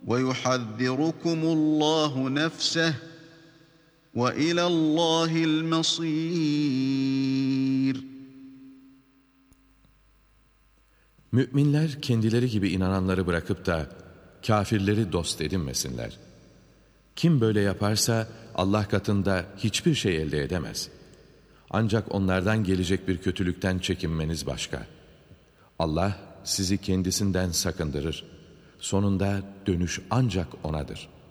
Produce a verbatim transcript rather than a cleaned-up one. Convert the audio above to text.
وَيُحَذِّرُكُمُ اللّٰهُ نَفْسَهُ وَإِلَى اللّٰهِ الْمَصِيرُ. Müminler kendileri gibi inananları bırakıp da kâfirleri dost edinmesinler. Kim böyle yaparsa Allah katında hiçbir şey elde edemez. Ancak onlardan gelecek bir kötülükten çekinmeniz başka. Allah sizi kendisinden sakındırır. Sonunda dönüş ancak O'nadır.